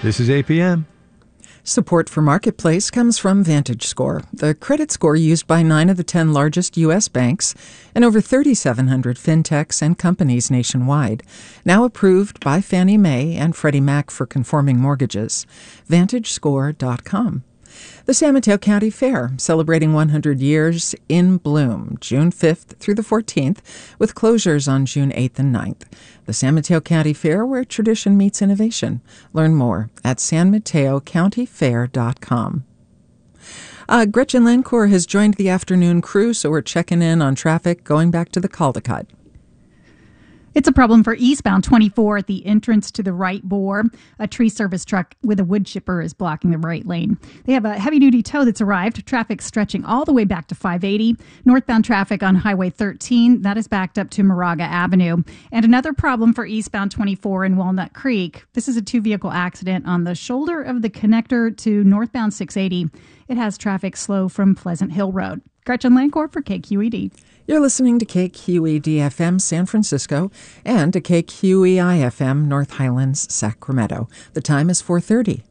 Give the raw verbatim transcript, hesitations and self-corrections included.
This is A P M. Support for Marketplace comes from VantageScore, the credit score used by nine of the ten largest U S banks and over thirty-seven hundred fintechs and companies nationwide, now approved by Fannie Mae and Freddie Mac for conforming mortgages. Vantage Score dot com. The San Mateo County Fair, celebrating one hundred years in bloom, June fifth through the fourteenth, with closures on June eighth and ninth. The San Mateo County Fair, where tradition meets innovation. Learn more at san mateo county fair dot com. Uh, Gretchen Lancourt has joined the afternoon crew, so we're checking in on traffic going back to the Caldecott. It's a problem for eastbound twenty-four at the entrance to the right bore. A tree service truck with a wood chipper is blocking the right lane. They have a heavy-duty tow that's arrived. Traffic stretching all the way back to five eighty. Northbound traffic on Highway thirteen, that is backed up to Moraga Avenue. And another problem for eastbound twenty-four in Walnut Creek. This is a two-vehicle accident on the shoulder of the connector to northbound six eighty. It has traffic slow from Pleasant Hill Road. Gretchen Lancourt for K Q E D. You're listening to K Q E D F M San Francisco and to K Q E I F M North Highlands, Sacramento. The time is four thirty.